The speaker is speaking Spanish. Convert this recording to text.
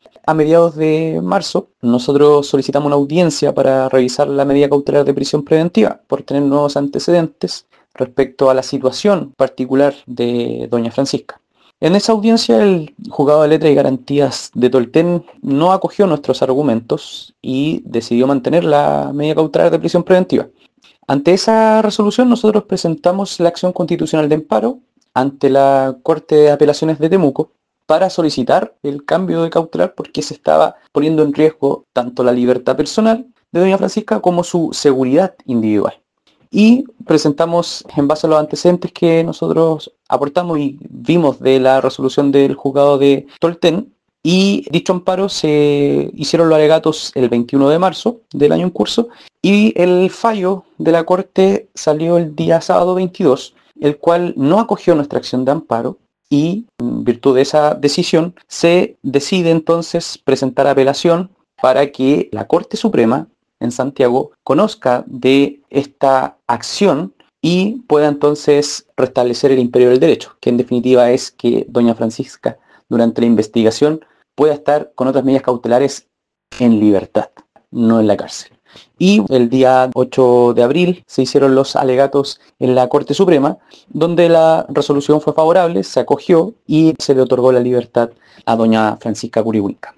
A mediados de marzo, nosotros solicitamos una audiencia para revisar la medida cautelar de prisión preventiva por tener nuevos antecedentes respecto a la situación particular de doña Francisca. En esa audiencia, el juzgado de letra y garantías de Tolten no acogió nuestros argumentos y decidió mantener la medida cautelar de prisión preventiva. Ante esa resolución, nosotros presentamos la acción constitucional de amparo ante la Corte de Apelaciones de Temuco para solicitar el cambio de cautelar porque se estaba poniendo en riesgo tanto la libertad personal de doña Francisca como su seguridad individual. Y presentamos, en base a los antecedentes que nosotros aportamos y vimos de la resolución del juzgado de Tolten, y dicho amparo se hicieron los alegatos el 21 de marzo del año en curso y el fallo de la Corte salió el día sábado 22, el cual no acogió nuestra acción de amparo y en virtud de esa decisión se decide entonces presentar apelación para que la Corte Suprema en Santiago conozca de esta acción y pueda entonces restablecer el imperio del derecho, que en definitiva es que doña Francisca durante la investigación pueda estar con otras medidas cautelares en libertad, no en la cárcel. Y el día 8 de abril se hicieron los alegatos en la Corte Suprema, donde la resolución fue favorable, se acogió y se le otorgó la libertad a doña Francisca Curihuinca.